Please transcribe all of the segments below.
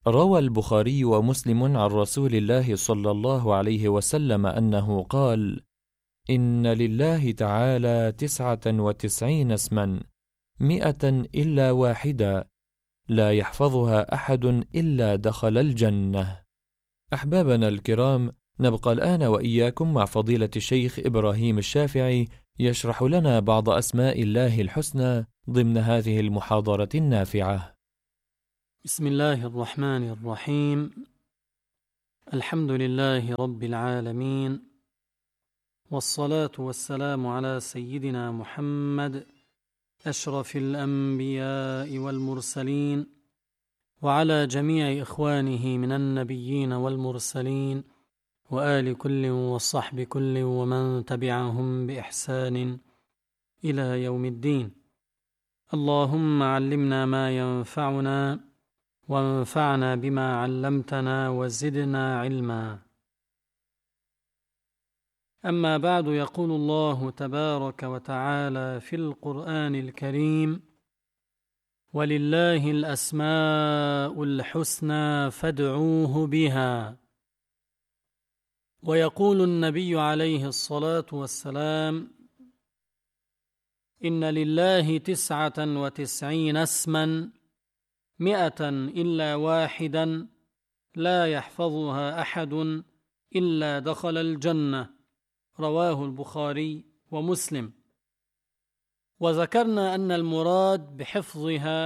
روى البخاري ومسلم عن رسول الله صلى الله عليه وسلم أنه قال: إن لله تعالى 99 اسما 100 إلا واحدا لا يحفظها أحد إلا دخل الجنة. أحبابنا الكرام، نبقى الآن وإياكم مع فضيلة الشيخ إبراهيم الشافعي يشرح لنا بعض أسماء الله الحسنى ضمن هذه المحاضرة النافعة. بسم الله الرحمن الرحيم. الحمد لله رب العالمين، والصلاة والسلام على سيدنا محمد أشرف الأنبياء والمرسلين، وعلى جميع إخوانه من النبيين والمرسلين، وآل كل والصحب كل ومن تبعهم بإحسان إلى يوم الدين. اللهم علمنا ما ينفعنا وانفعنا بما علمتنا وزدنا علما. أما بعد، يقول الله تبارك وتعالى في القرآن الكريم: ولله الأسماء الحسنى فادعوه بها. ويقول النبي عليه الصلاة والسلام: إن لله 99 اسما 100 إلا واحدا لا يحفظها أحد إلا دخل الجنة. رواه البخاري ومسلم. وذكرنا أن المراد بحفظها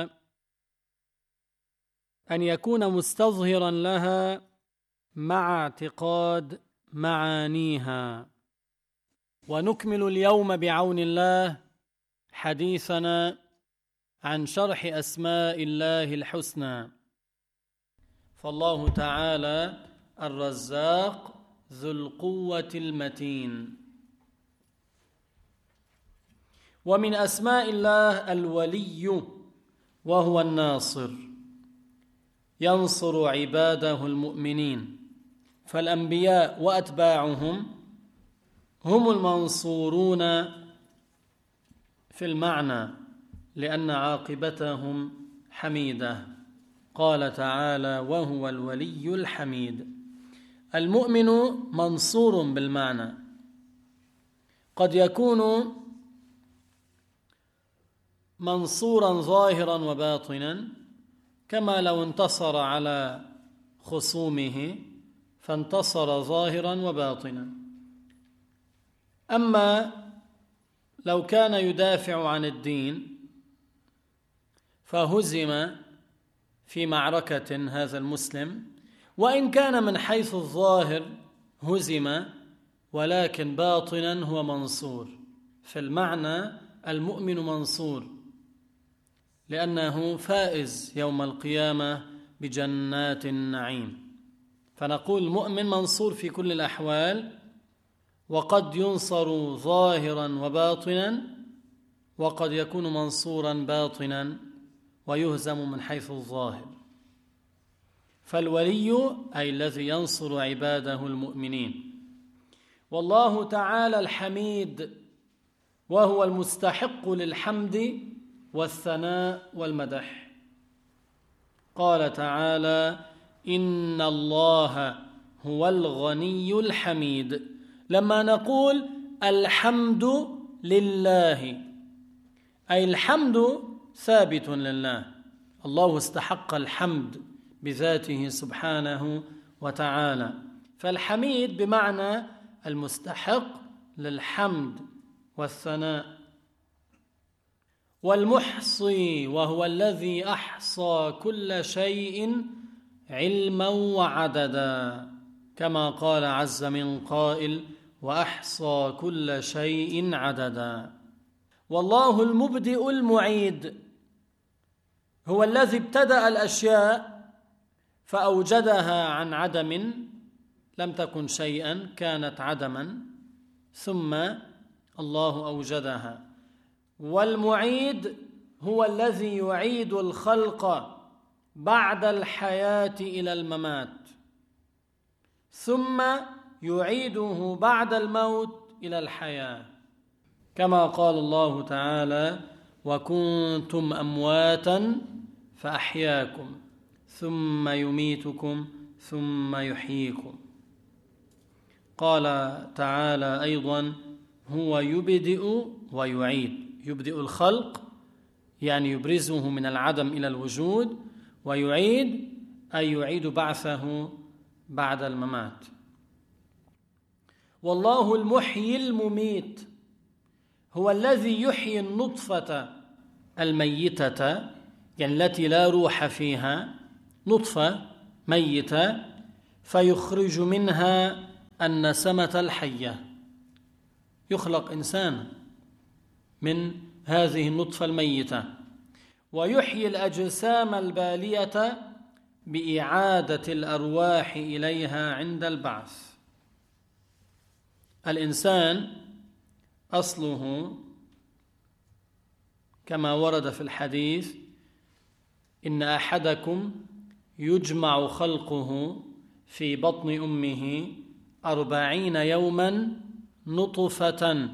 أن يكون مستظهرا لها مع اعتقاد معانيها. ونكمل اليوم بعون الله حديثنا عن شرح أسماء الله الحسنى. فالله تعالى الرزاق ذو القوة المتين. ومن أسماء الله الولي، وهو الناصر، ينصر عباده المؤمنين، فالأنبياء وأتباعهم هم المنصورون في المعنى، لأن عاقبتهم حميدة. قال تعالى: وهو الولي الحميد. المؤمن منصور بالمعنى، قد يكون منصورا ظاهرا وباطنا، كما لو انتصر على خصومه فانتصر ظاهرا وباطنا. أما لو كان يدافع عن الدين فهزم في معركة هذا المسلم، وإن كان من حيث الظاهر هزم، ولكن باطنا هو منصور. في المعنى المؤمن منصور، لأنه فائز يوم القيامة بجنات النعيم. فنقول المؤمن منصور في كل الأحوال، وقد ينصر ظاهرا وباطنا، وقد يكون منصورا باطنا ويهزم من حيث الظاهر. فالولي أي الذي ينصر عباده المؤمنين. والله تعالى الحميد، وهو المستحق للحمد والثناء والمدح. قال تعالى: إن الله هو الغني الحميد. لما نقول الحمد لله، أي الحمد ثابت لله، الله استحق الحمد بذاته سبحانه وتعالى. فالحميد بمعنى المستحق للحمد والثناء. والمحصي، وهو الذي أحصى كل شيء علما وعددا، كما قال عز من قائل: وأحصى كل شيء عددا. والله المبدئ المعيد، هو الذي ابتدأ الأشياء فأوجدها عن عدم، لم تكن شيئا، كانت عدما، ثم الله أوجدها. والمعيد هو الذي يعيد الخلق بعد الحياة إلى الممات، ثم يعيده بعد الموت إلى الحياة، كما قال الله تعالى: وكنتم أمواتا فأحياكم. ثم يميتكم ثم يحييكم. قال تعالى أيضا: هو يبدئ ويعيد. يبدئ الخلق يعني يبرزه من العدم إلى الوجود، ويعيد أي يعيد بعثه بعد الممات. والله المحيي المميت هو الذي يحيي النطفة الميتة، يعني التي لا روح فيها، نطفة ميتة، فيخرج منها النسمة الحية. يخلق إنسان من هذه النطفة الميتة. ويحيي الأجسام البالية بإعادة الأرواح إليها عند البعث. الإنسان أصله كما ورد في الحديث: إن أحدكم يجمع خلقه في بطن أمه 40 يوما نطفة.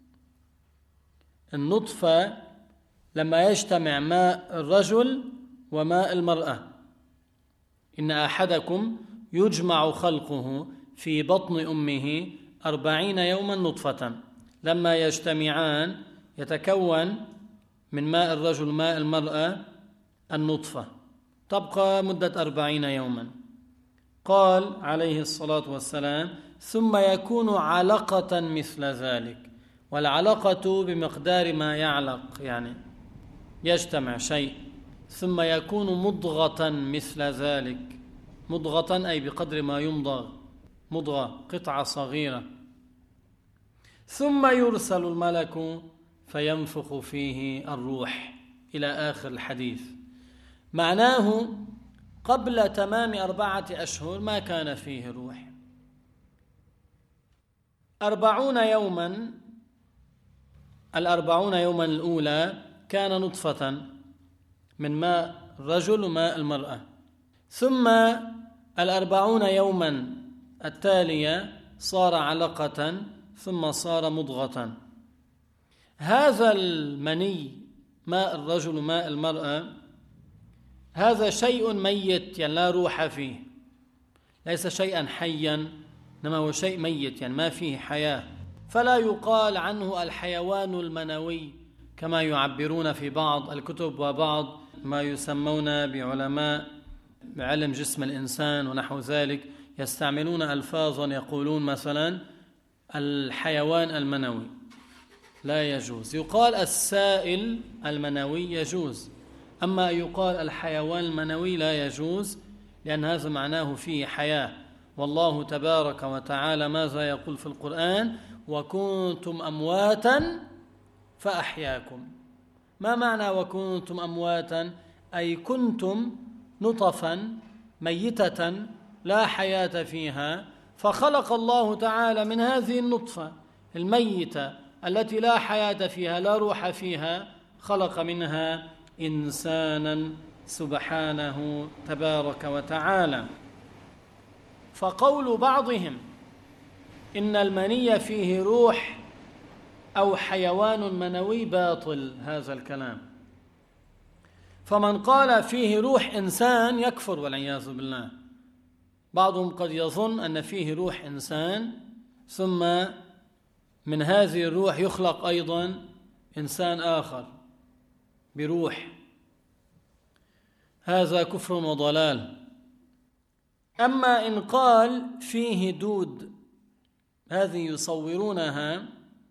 النطفة لما يجتمع ماء الرجل وماء المرأة. إن أحدكم يجمع خلقه في بطن أمه 40 يوما نطفة. لما يجتمعان يتكون من ماء الرجل ماء المرأة النطفة، تبقى مدة 40 يوما. قال عليه الصلاة والسلام: ثم يكون علقة مثل ذلك. والعلقة بمقدار ما يعلق، يعني يجتمع شيء. ثم يكون مضغة مثل ذلك. مضغة أي بقدر ما يمضغ، مضغة قطعة صغيرة. ثم يرسل الملك فينفخ فيه الروح، إلى آخر الحديث. معناه قبل تمام 4 أشهر ما كان فيه روح. 40 يوما، 40 يوما الأولى كان نطفة من ماء الرجل وماء المرأة. ثم 40 يوما التالية صار علقة، ثم صار مضغة. هذا المني ماء الرجل وماء المرأة هذا شيء ميت، يعني لا روح فيه، ليس شيئا حيا، إنما هو شيء ميت، يعني ما فيه حياة. فلا يقال عنه الحيوان المنوي كما يعبرون في بعض الكتب وبعض ما يسمون بعلماء بعلم جسم الإنسان ونحو ذلك، يستعملون ألفاظا يقولون مثلا الحيوان المنوي. لا يجوز. يقال السائل المنوي يجوز، أما يقال الحيوان المنوي لا يجوز، لأن هذا معناه فيه حياة. والله تبارك وتعالى ماذا يقول في القرآن؟ وكنتم أمواتا فأحياكم. ما معنى وكنتم أمواتا؟ أي كنتم نطفا ميتة لا حياة فيها، فخلق الله تعالى من هذه النطفة الميتة التي لا حياة فيها لا روح فيها، خلق منها إنسانا سبحانه تبارك وتعالى. فقول بعضهم إن المني فيه روح أو حيوان منوي باطل هذا الكلام. فمن قال فيه روح إنسان يكفر والعياذ بالله. بعضهم قد يظن أن فيه روح إنسان، ثم من هذه الروح يخلق أيضا إنسان آخر بروح. هذا كفر وضلال. أما إن قال فيه دود، هذه يصورونها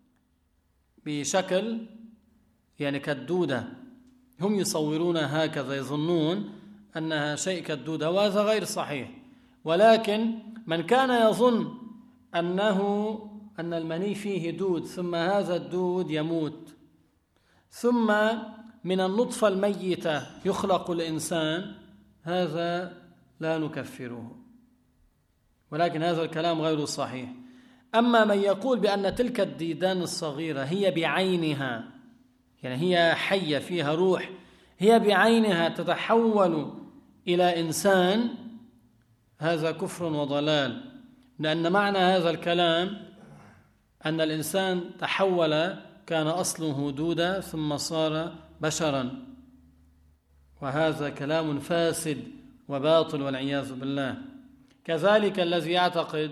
بشكل يعني كالدودة، هم يصورون هكذا، يظنون أنها شيء كالدودة، وهذا غير صحيح. ولكن من كان يظن أن المني فيه دود، ثم هذا الدود يموت، ثم من النطفة الميتة يخلق الإنسان، هذا لا نكفره، ولكن هذا الكلام غير صحيح. أما من يقول بأن تلك الديدان الصغيرة هي بعينها، يعني هي حية فيها روح، هي بعينها تتحول إلى إنسان، هذا كفر وضلال. لأن معنى هذا الكلام أن الإنسان تحول، كان أصله دودة ثم صار بشرا، وهذا كلام فاسد وباطل والعياذ بالله. كذلك الذي يعتقد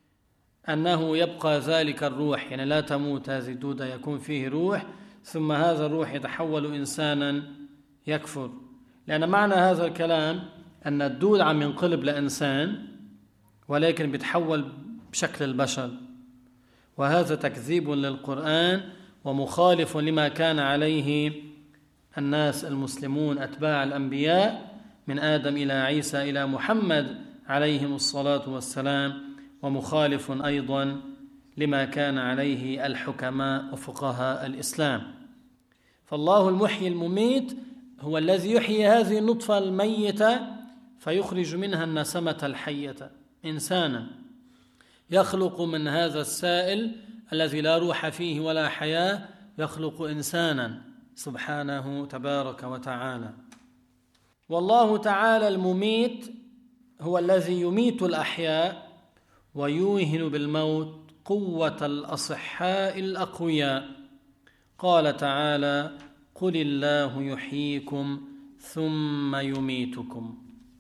أنه يبقى ذلك الروح، يعني لا تموت هذه الدودة، يكون فيه روح ثم هذا الروح يتحول إنسانا، يكفر. لأن معنى هذا الكلام أن الدود عم ينقلب لإنسان ولكن بيتحول بشكل البشر، وهذا تكذيب للقرآن ومخالف لما كان عليه الناس المسلمون أتباع الأنبياء من آدم إلى عيسى إلى محمد عليهم الصلاة والسلام، ومخالف أيضا لما كان عليه الحكماء وفقهاء الإسلام. فالله المحيي المميت هو الذي يحيي هذه النطفة الميتة فيخرج منها النسمة الحية إنسانا، يخلق من هذا السائل الذي لا روح فيه ولا حياة، يخلق إنسانا سبحانه تبارك وتعالى. والله تعالى المميت هو الذي يميت الأحياء ويوهن بالموت قوة الأصحاء الأقوياء. قال تعالى: قل الله يحييكم ثم يميتكم.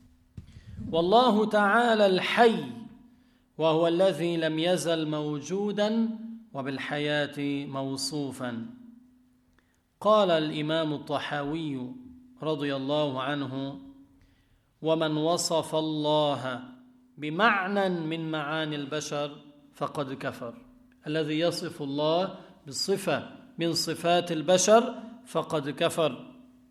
والله تعالى الحي وهو الذي لم يزل موجودا وبالحياة موصوفا. قال الإمام الطحاوي رضي الله عنه: ومن وصف الله بمعنى من معاني البشر فقد كفر. الذي يصف الله بالصفة من صفات البشر فقد كفر.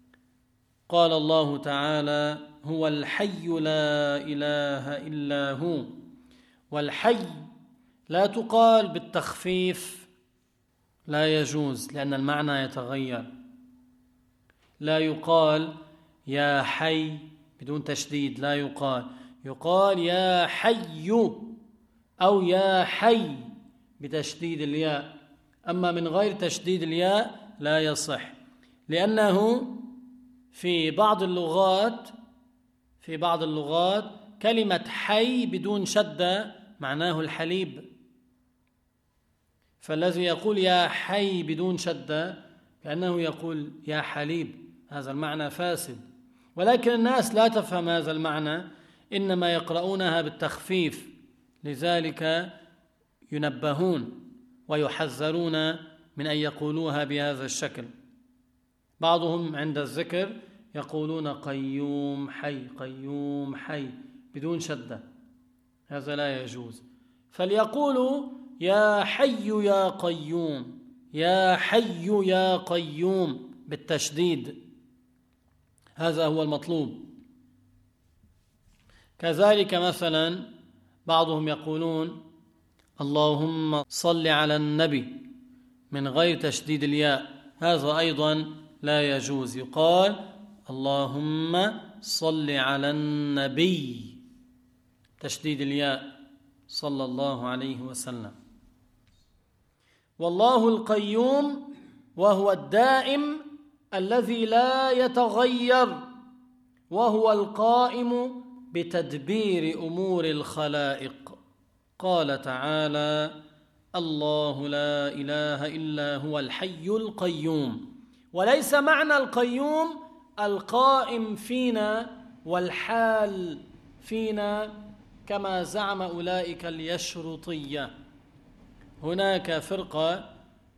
قال الله تعالى: هو الحي لا إله إلا هو. والحي لا تقال بالتخفيف، لا يجوز، لأن المعنى يتغير. لا يقال يا حي بدون تشديد، لا يقال يا حي أو يا حي بتشديد الياء، أما من غير تشديد الياء لا يصح، لأنه في بعض اللغات كلمة حي بدون شدة معناه الحليب، فالذي يقول يا حي بدون شدة كأنه يقول يا حليب، هذا المعنى فاسد. ولكن الناس لا تفهم هذا المعنى، إنما يقرؤونها بالتخفيف، لذلك ينبهون ويحذرون من أن يقولوها بهذا الشكل. بعضهم عند الذكر يقولون قيوم حي، قيوم حي بدون شدة، هذا لا يجوز. فليقولوا يا حي يا قيوم، يا حي يا قيوم بالتشديد، هذا هو المطلوب. كذلك مثلا بعضهم يقولون اللهم صل على النبي من غير تشديد الياء، هذا أيضا لا يجوز، يقال اللهم صل على النبي تشديد الياء صلى الله عليه وسلم. والله القيوم وهو الدائم الذي لا يتغير، وهو القائم بتدبير أمور الخلائق. قال تعالى: الله لا إله إلا هو الحي القيوم. وليس معنى القيوم القائم فينا والحال فينا كما زعم أولئك اليشرطية. هناك فرقة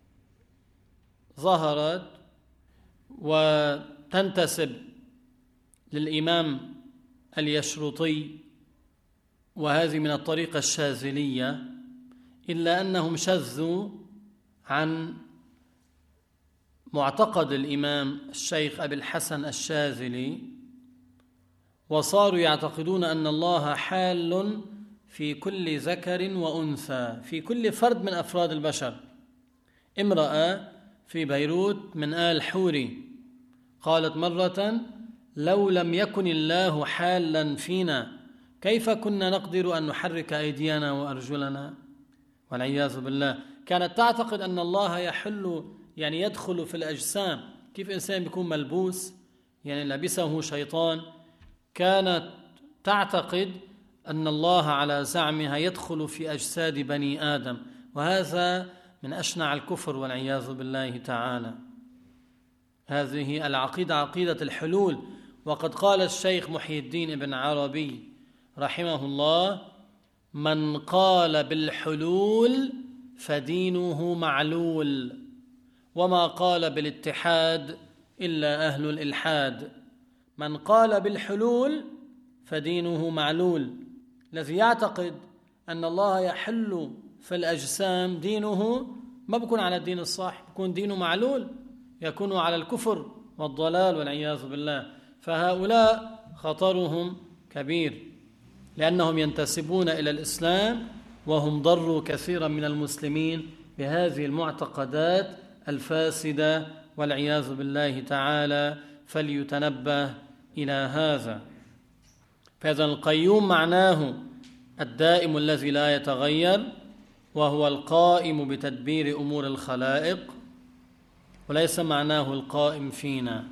ظهرت وتنتسب للإمام اليشرطي، وهذه من الطريقة الشاذلية، إلا أنهم شذوا عن معتقد الإمام الشيخ أبي الحسن الشاذلي، وصاروا يعتقدون أن الله حال في كل ذكر وأنثى، في كل فرد من أفراد البشر. امرأة في بيروت من آل حوري قالت مرة: لو لم يكن الله حالا فينا كيف كنا نقدر أن نحرك أيدينا وأرجلنا؟ والعياذ بالله. كانت تعتقد أن الله يحل، يعني يدخل في الأجسام، كيف إنسان بيكون ملبوس يعني لبسه شيطان. كانت تعتقد أن الله على زعمها يدخل في أجساد بني آدم، وهذا من أشنع الكفر والعياذ بالله تعالى. هذه العقيدة عقيدة الحلول، وقد قال الشيخ محي الدين ابن عربي رحمه الله: من قال بالحلول فدينه معلول، وما قال بالاتحاد إلا أهل الإلحاد. من قال بالحلول فدينه معلول، الذي يعتقد أن الله يحل في الأجسام دينه ما بيكون على الدين الصح، بيكون دينه معلول، يكون على الكفر والضلال والعياذ بالله. فهؤلاء خطرهم كبير، لأنهم ينتسبون إلى الإسلام وهم ضروا كثيرا من المسلمين بهذه المعتقدات الفاسدة والعياذ بالله تعالى، فليتنبه إلى هذا. فإذا القيوم معناه الدائم الذي لا يتغير، وهو القائم بتدبير أمور الخلائق، وليس معناه القائم فينا.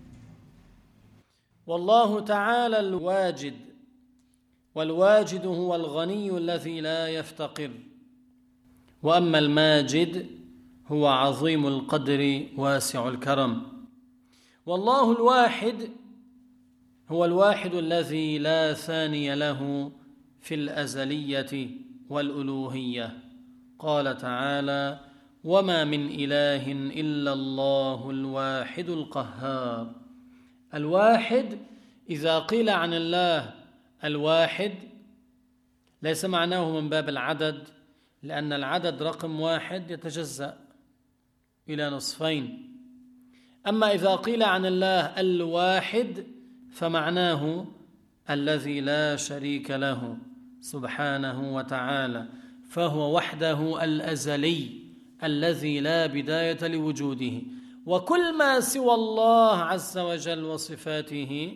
والله تعالى الواجد، والواجد هو الغني الذي لا يفتقر، وأما الماجد هو عظيم القدر واسع الكرم. والله الواحد هو الواحد الذي لا ثاني له في الأزلية والألوهية. قال تعالى: وما من إله إلا الله الواحد القهار. الواحد إذا قيل عن الله الواحد ليس معناه من باب العدد، لأن العدد رقم واحد يتجزأ إلى نصفين. أما إذا قيل عن الله الواحد فمعناه الذي لا شريك له سبحانه وتعالى، فهو وحده الأزلي الذي لا بداية لوجوده. وكل ما سوى الله عز وجل وصفاته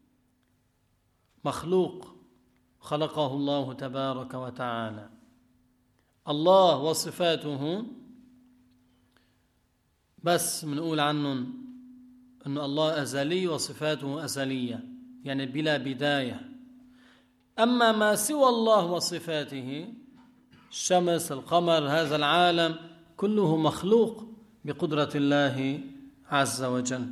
مخلوق خلقه الله تبارك وتعالى. الله وصفاته بس منقول عنه أن الله أزلي وصفاته أزلية، يعني بلا بداية. أما ما سوى الله وصفاته، الشمس، القمر، هذا العالم كله مخلوق بقدرة الله عز وجل.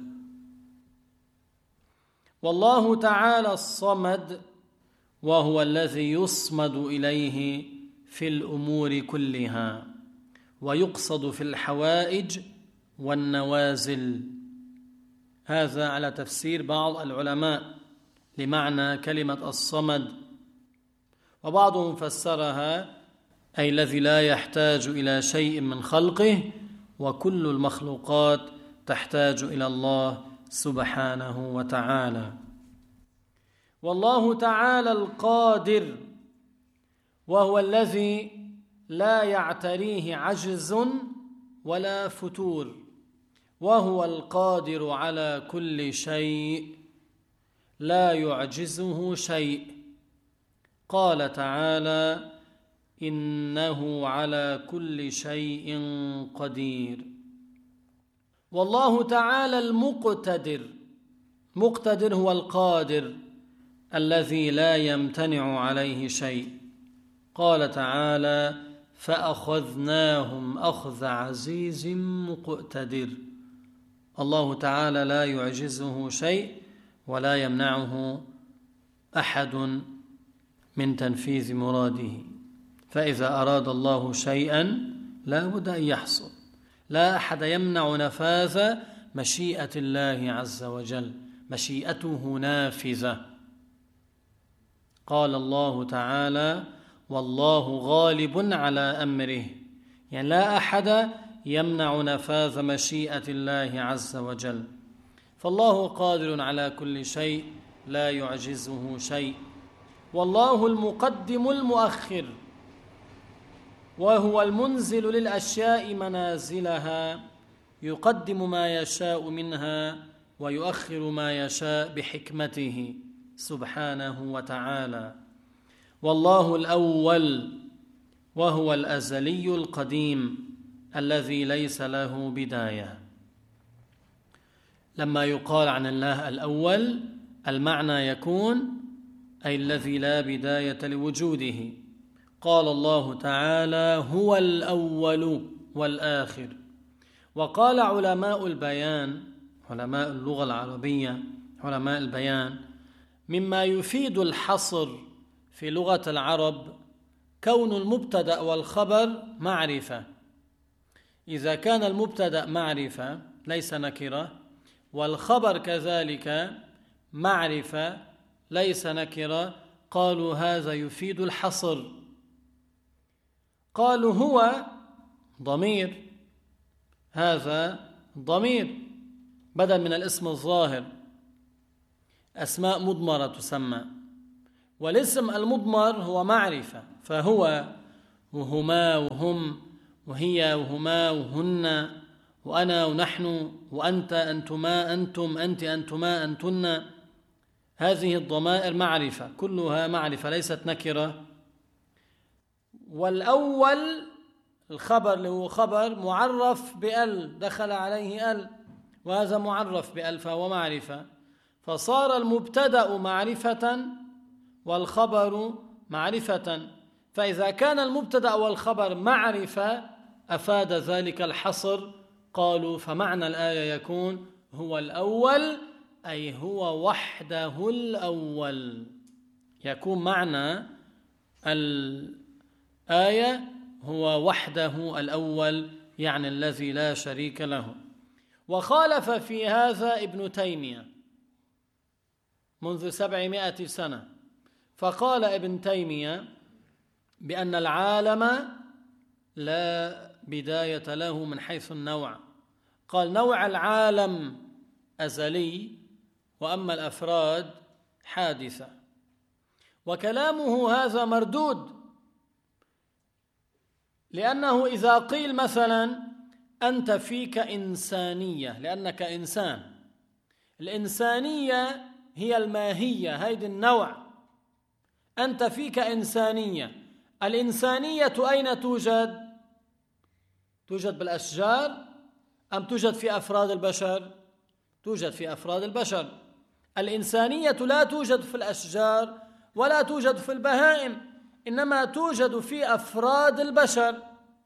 والله تعالى الصمد، وهو الذي يصمد إليه في الأمور كلها، ويقصد في الحوائج والنوازل. هذا على تفسير بعض العلماء لمعنى كلمة الصمد، وبعضهم فسرها أي الذي لا يحتاج إلى شيء من خلقه، وكل المخلوقات تحتاج إلى الله سبحانه وتعالى. والله تعالى القادر، وهو الذي لا يعتريه عجز ولا فتور، وهو القادر على كل شيء لا يعجزه شيء. قال تعالى: إنه على كل شيء قدير. والله تعالى المقتدر، مقتدر هو القادر الذي لا يمتنع عليه شيء. قال تعالى: فأخذناهم أخذ عزيز مقتدر. الله تعالى لا يعجزه شيء ولا يمنعه أحد من تنفيذ مراده، فإذا أراد الله شيئا لا بد أن يحصل، لا أحد يمنع نفاذ مشيئة الله عز وجل، مشيئته نافذة. قال الله تعالى: والله غالب على أمره، يعني لا أحد يمنع نفاذ مشيئة الله عز وجل، فالله قادر على كل شيء لا يعجزه شيء. والله المقدم المؤخر، وهو المنزل للأشياء منازلها، يقدم ما يشاء منها ويؤخر ما يشاء بحكمته سبحانه وتعالى. والله الأول، وهو الأزلي القديم الذي ليس له بداية. لما يقال عن الله الأول المعنى يكون أي الذي لا بداية لوجوده. قال الله تعالى: هو الأول والآخر. وقال علماء البيان، علماء اللغة العربية علماء البيان مما يفيد الحصر في لغة العرب كون المبتدأ والخبر معرفة. إذا كان المبتدأ معرفة ليس نكرة، والخبر كذلك معرفة ليس نكرة، قالوا هذا يفيد الحصر. قالوا هو ضمير، هذا ضمير بدل من الاسم الظاهر، أسماء مضمرة تسمى، والاسم المضمر هو معرفة، فهو وهما وهم وهي وهما وهن وأنا ونحن وأنت أنتما أنتم أنت أنتما أنتن، هذه الضمائر معرفة، كلها معرفة ليست نكرة. والأول الخبر اللي هو خبر معرف بأل، دخل عليه أل، وهذا معرف بأل فهو معرفة، فصار المبتدأ معرفة والخبر معرفة. فإذا كان المبتدأ والخبر معرفة أفاد ذلك الحصر. قالوا فمعنى الآية يكون هو الأول، أي هو وحده الأول. يكون معنى الآية هو وحده الأول، يعني الذي لا شريك له. وخالف في هذا ابن تيمية منذ 700 سنة، فقال ابن تيمية بأن العالم لا بداية له من حيث النوع. قال نوع العالم أزلي، وأما الأفراد حادثة. وكلامه هذا مردود، لأنه إذا قيل مثلا أنت فيك إنسانية لأنك إنسان، الإنسانية هي الماهية، هيدي النوع، أنت فيك إنسانية. الإنسانية أين توجد؟ توجد بالأشجار أم توجد في أفراد البشر؟ توجد في أفراد البشر. الإنسانية لا توجد في الأشجار ولا توجد في البهائم، إنما توجد في أفراد البشر.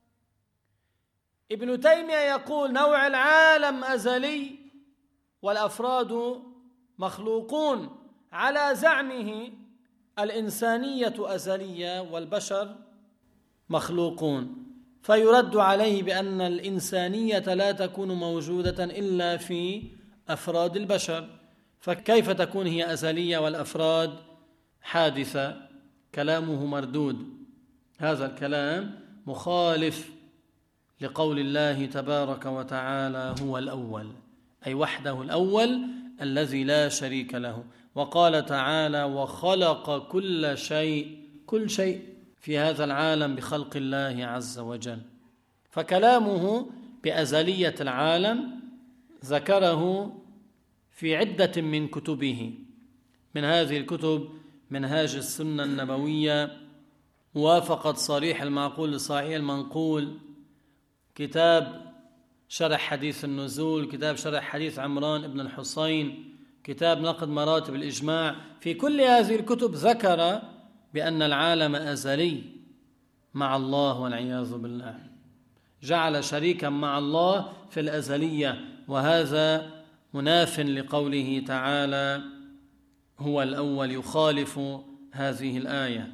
ابن تيمية يقول نوع العالم أزلي والأفراد مخلوقون، على زعمه الإنسانية أزلية والبشر مخلوقون، فيرد عليه بأن الإنسانية لا تكون موجودة إلا في أفراد البشر، فكيف تكون هي أزلية والأفراد حادثة؟ كلامه مردود. هذا الكلام مخالف لقول الله تبارك وتعالى هو الأول، أي وحده الأول الذي لا شريك له. وقال تعالى وخلق كل شيء، كل شيء في هذا العالم بخلق الله عز وجل. فكلامه بأزلية العالم ذكره في عدة من كتبه، من هذه الكتب منهاج السنة النبوية، موافقة صريح المعقول لصحيح المنقول، كتاب شرح حديث النزول، كتاب شرح حديث عمران بن الحصين، كتاب نقد مراتب الإجماع. في كل هذه الكتب ذكر بأن العالم أزلي مع الله والعياذ بالله، جعل شريكا مع الله في الأزلية، وهذا مناف لقوله تعالى هو الأول، يخالف هذه الآية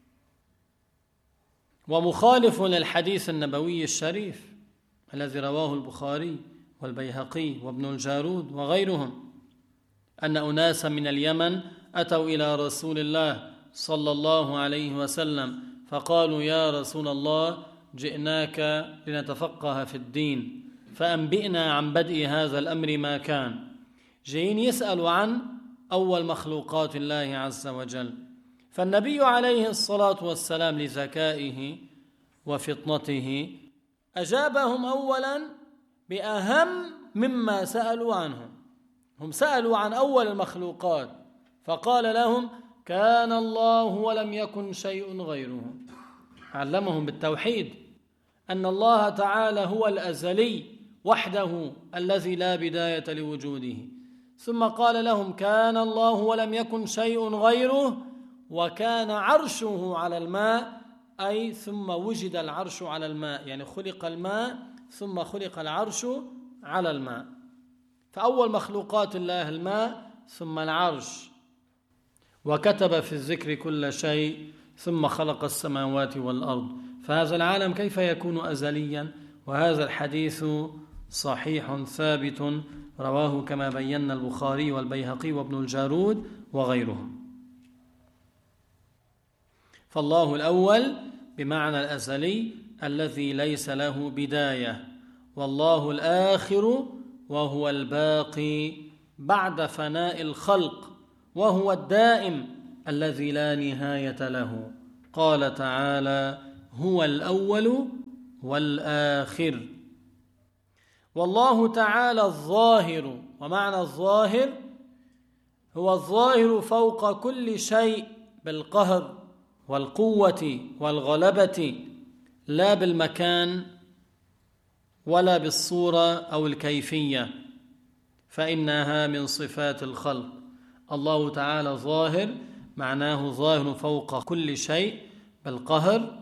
ومخالف للحديث النبوي الشريف الذي رواه البخاري والبيهقي وابن الجارود وغيرهم، أن أناسا من اليمن أتوا إلى رسول الله صلى الله عليه وسلم فقالوا يا رسول الله جئناك لنتفقه في الدين فأنبئنا عن بدء هذا الأمر ما كان. جايين يسألوا عن أول مخلوقات الله عز وجل، فالنبي عليه الصلاة والسلام لذكائه وفطنته أجابهم أولا بأهم مما سألوا عنه. هم سألوا عن أول المخلوقات فقال لهم كان الله ولم يكن شيء غيره. علمهم بالتوحيد أن الله تعالى هو الأزلي وحده الذي لا بداية لوجوده، ثم قال لهم كان الله ولم يكن شيء غيره، وكان عرشه على الماء، أي ثم وجد العرش على الماء، يعني خلق الماء ثم خلق العرش على الماء. فأول مخلوقات الله الماء ثم العرش، وكتب في الذكر كل شيء، ثم خلق السماوات والأرض. فهذا العالم كيف يكون أزليا؟ وهذا الحديث صحيح ثابت، رواه كما بينا البخاري والبيهقي وابن الجارود وغيرهم. فالله الأول بمعنى الأزلي الذي ليس له بداية، والله الآخر وهو الباقي بعد فناء الخلق، وهو الدائم الذي لا نهاية له. قال تعالى: هو الأول والآخر. والله تعالى الظاهر، ومعنى الظاهر هو الظاهر فوق كل شيء بالقهر والقوة والغلبة، لا بالمكان ولا بالصورة أو الكيفية، فإنها من صفات الخلق. الله تعالى ظاهر، معناه ظاهر فوق كل شيء بالقهر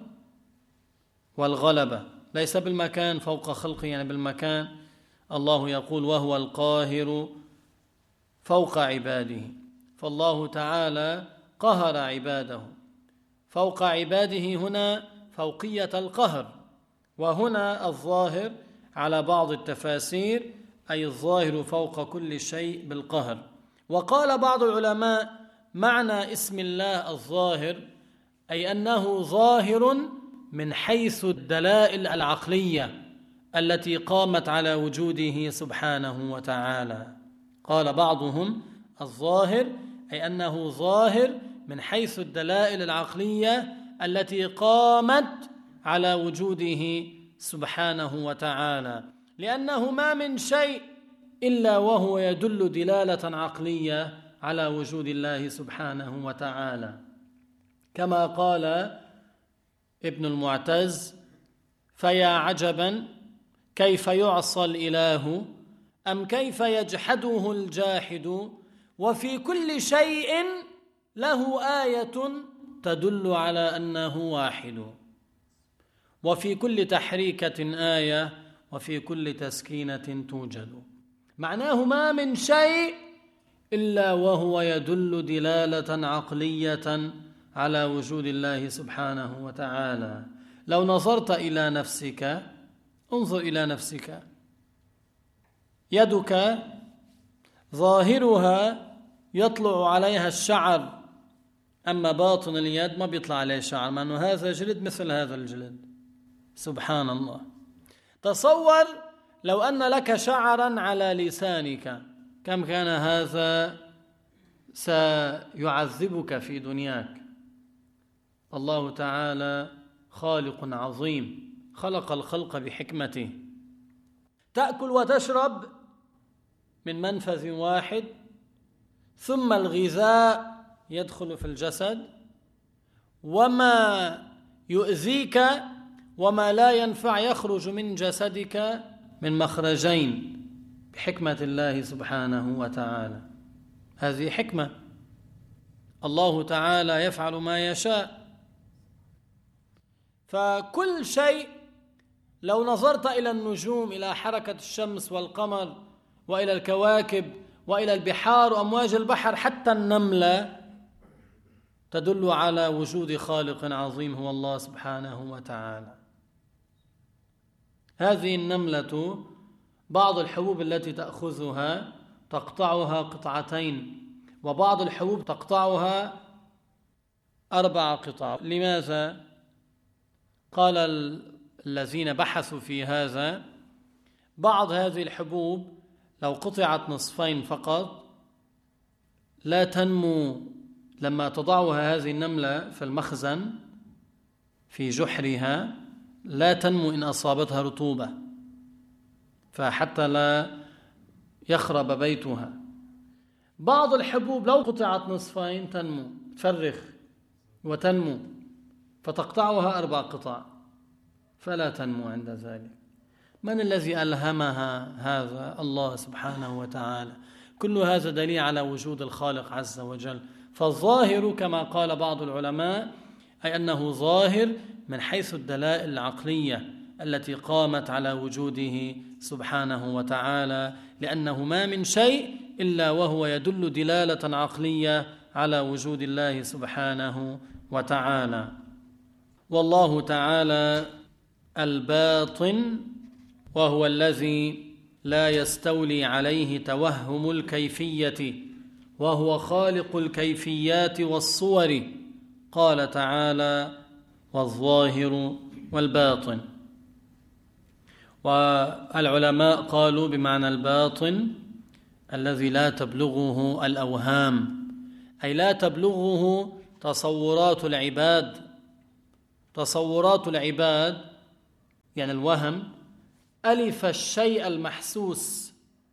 والغلبة، ليس بالمكان فوق خلقه، يعني بالمكان. الله يقول: وهو القاهر فوق عباده، فالله تعالى قهر عباده. فوق عباده هنا فوقية القهر، وهنا الظاهر على بعض التفاسير أي الظاهر فوق كل شيء بالقهر. وقال بعض العلماء: معنى اسم الله الظاهر أي أنه ظاهر من حيث الدلائل العقلية التي قامت على وجوده سبحانه وتعالى. قال بعضهم: الظاهر أي أنه ظاهر من حيث الدلائل العقلية التي قامت على وجوده سبحانه وتعالى، لأنه ما من شيء إلا وهو يدل دلالة عقلية على وجود الله سبحانه وتعالى، كما قال ابن المعتز: فيا عجبا كيف يعصى الإله أم كيف يجحده الجاحد، وفي كل شيء له آية تدل على أنه واحد، وفي كل تحريكة آية، وفي كل تسكينة توجد. معناه ما من شيء إلا وهو يدل دلالة عقلية على وجود الله سبحانه وتعالى. لو نظرت إلى نفسك، انظر إلى نفسك، يدك ظاهرها يطلع عليها الشعر، أما باطن اليد ما بيطلع عليه شعر، مع أنه هذا جلد مثل هذا الجلد. سبحان الله. تصور لو أن لك شعرا على لسانك، كم كان هذا سيعذبك في دنياك. الله تعالى خالق عظيم، خلق الخلق بحكمته. تأكل وتشرب من منفذ واحد، ثم الغذاء يدخل في الجسد، وما يؤذيك وما لا ينفع يخرج من جسدك من مخرجين بحكمة الله سبحانه وتعالى. هذه حكمة، الله تعالى يفعل ما يشاء. فكل شيء، لو نظرت إلى النجوم، إلى حركة الشمس والقمر، وإلى الكواكب، وإلى البحار وأمواج البحر، حتى النملة تدل على وجود خالق عظيم هو الله سبحانه وتعالى. هذه النملة بعض الحبوب التي تأخذها تقطعها قطعتين، وبعض الحبوب تقطعها 4 قطع. لماذا؟ قال الذين بحثوا في هذا: بعض هذه الحبوب لو قطعت نصفين فقط لا تنمو. لما تضعها هذه النملة في المخزن في جحرها لا تنمو إن أصابتها رطوبة، فحتى لا يخرب بيتها. بعض الحبوب لو قطعت نصفين تنمو، تفرخ وتنمو، فتقطعها 4 قطع فلا تنمو عند ذلك. من الذي ألهمها هذا؟ الله سبحانه وتعالى. كل هذا دليل على وجود الخالق عز وجل. فالظاهر كما قال بعض العلماء أي أنه ظاهر من حيث الدلائل العقلية التي قامت على وجوده سبحانه وتعالى، لأنه ما من شيء إلا وهو يدل دلالة عقلية على وجود الله سبحانه وتعالى. والله تعالى الباطن، وهو الذي لا يستولي عليه توهم الكيفية، وهو خالق الكيفيات والصور. قال تعالى: والظاهر والباطن. والعلماء قالوا بمعنى الباطن الذي لا تبلغه الأوهام، أي لا تبلغه تصورات العباد. تصورات العباد يعني الوهم، ألف الشيء المحسوس.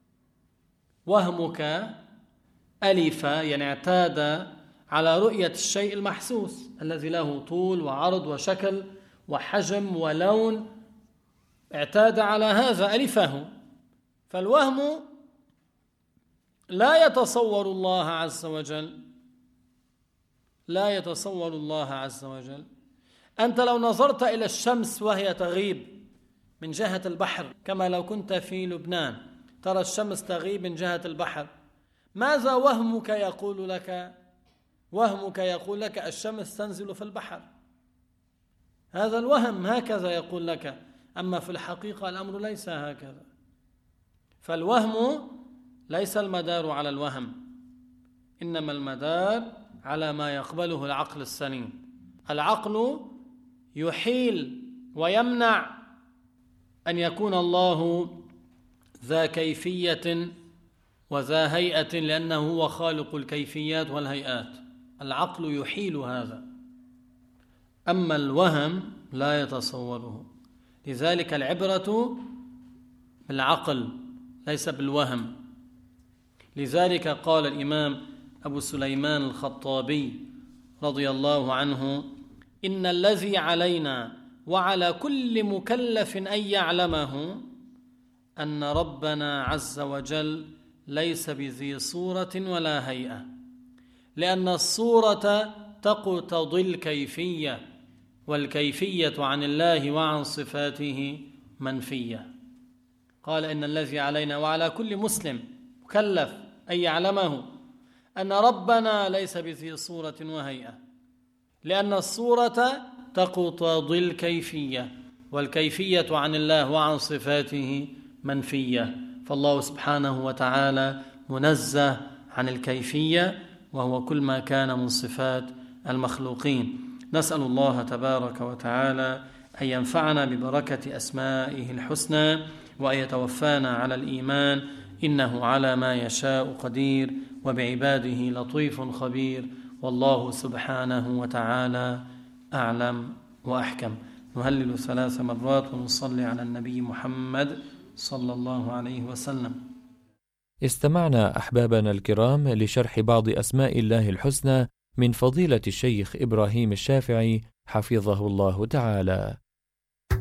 وهمك ألف يعني اعتاد على رؤية الشيء المحسوس الذي له طول وعرض وشكل وحجم ولون، اعتاد على هذا ألفه. فالوهم لا يتصور الله عز وجل، لا يتصور الله عز وجل. أنت لو نظرت إلى الشمس وهي تغيب من جهة البحر، كما لو كنت في لبنان ترى الشمس تغيب من جهة البحر، ماذا وهمك يقول لك؟ وهمك يقول لك الشمس تنزل في البحر، هذا الوهم هكذا يقول لك. أما في الحقيقة الأمر ليس هكذا. فالوهم ليس المدار على الوهم، إنما المدار على ما يقبله العقل السليم. العقل يحيل ويمنع أن يكون الله ذا كيفية وذا هيئة، لأنه هو خالق الكيفيات والهيئات. العقل يحيل هذا، أما الوهم لا يتصوره. لذلك العبرة بالعقل ليس بالوهم. لذلك قال الإمام أبو سليمان الخطابي رضي الله عنه: إن الذي علينا وعلى كل مكلف أن يعلمه أن ربنا عز وجل ليس بذي صورة ولا هيئة، لأن الصورة تقتضي الكيفية، والكيفية عن الله وعن صفاته منفية. قال: إن الذي علينا وعلى كل مسلم مكلف أن يعلمه أن ربنا ليس بذي صورة وهيئة، لأن الصورة تقتضي الكيفية، والكيفية عن الله وعن صفاته منفية. فالله سبحانه وتعالى منزه عن الكيفية، وهو كل ما كان من صفات المخلوقين. نسأل الله تبارك وتعالى أن ينفعنا ببركة أسمائه الحسنى، وأن يتوفانا على الإيمان، إنه على ما يشاء قدير، وبعباده لطيف خبير. والله سبحانه وتعالى أعلم وأحكم. نهلل 3 مرات ونصلي على النبي محمد صلى الله عليه وسلم. استمعنا أحبابنا الكرام لشرح بعض أسماء الله الحسنى من فضيلة الشيخ إبراهيم الشافعي حفظه الله تعالى.